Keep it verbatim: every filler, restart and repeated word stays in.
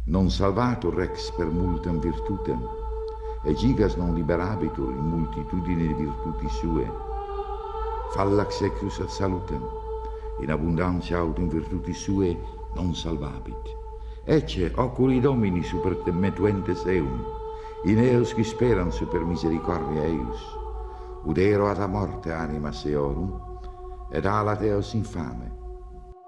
Non salvatur rex per multam virtutem, e gigas non liberabitur in multitudine di virtuti sue. Fallax ecus ad salutem, in abundantia aut in virtuti sue non salvabit. Ecce oculi Domini super te metuentes eum, in eos qui speran super misericordia eius. Udero ad a morte anima seorum, ed alat eos infame,